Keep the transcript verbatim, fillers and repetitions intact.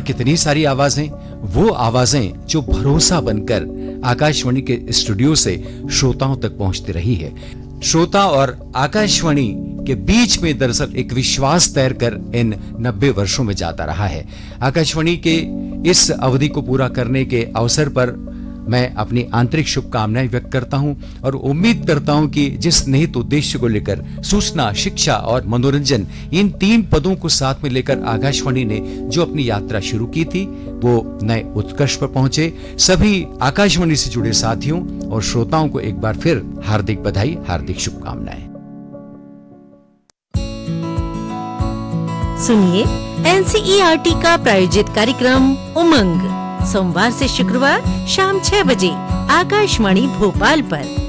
कितनी सारी आवाजें, वो आवाजें जो भरोसा बनकर आकाशवाणी के स्टूडियो से श्रोताओं तक पहुंचती रही है। श्रोता और आकाशवाणी के बीच में दरअसल एक विश्वास तैरकर इन नब्बे वर्षों में जाता रहा है। आकाशवाणी के इस अवधि को पूरा करने के अवसर पर मैं अपनी आंतरिक शुभकामनाएं व्यक्त करता हूं और उम्मीद करता हूं कि जिस निहित उद्देश्य को लेकर सूचना, शिक्षा और मनोरंजन, इन तीन पदों को साथ में लेकर आकाशवाणी ने जो अपनी यात्रा शुरू की थी, वो नए उत्कर्ष पर पहुंचे। सभी आकाशवाणी से जुड़े साथियों और श्रोताओं को एक बार फिर हार्दिक बधाई, हार्दिक शुभकामनाएं। सुनिए एनसीईआरटी का प्रायोजित कार्यक्रम उमंग, सोमवार से शुक्रवार शाम छह बजे आकाशवाणी भोपाल पर।